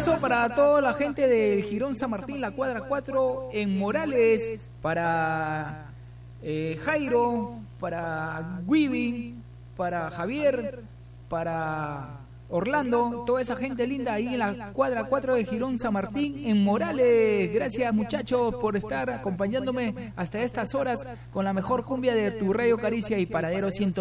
abrazo para toda la gente del Girón San Martín, la cuadra 4 en Morales, para Jairo, para Guibi, para Javier, para Orlando, toda esa gente linda ahí en la cuadra 4 de Girón San Martín en Morales. Gracias, muchachos, por estar acompañándome hasta estas horas con la mejor cumbia de tu Radio Caricia y Paradero 100.